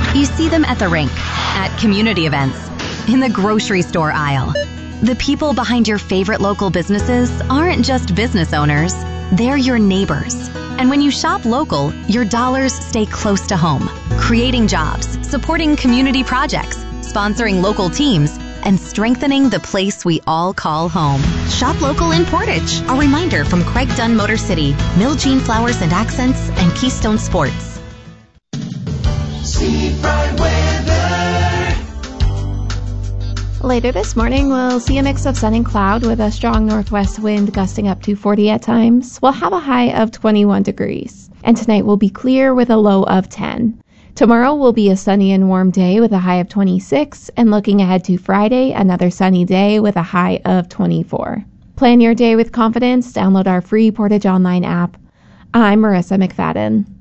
You see them at the rink, at community events, in the grocery store aisle. The people behind your favorite local businesses aren't just business owners, they're your neighbors. And when you shop local, your dollars stay close to home, creating jobs, supporting community projects, sponsoring local teams, and strengthening the place we all call home. Shop local in Portage. A reminder from Craig Dunn Motor City, Mill Jean Flowers and Accents, and Keystone Sports. Steve Fry weather. Later this morning, we'll see a mix of sun and cloud with a strong northwest wind gusting up to 40 at times. We'll have a high of 21 degrees. And tonight will be clear with a low of 10. Tomorrow will be a sunny and warm day with a high of 26, and looking ahead to Friday, another sunny day with a high of 24. Plan your day with confidence. Download our free Portage Online app. I'm Marissa McFadden.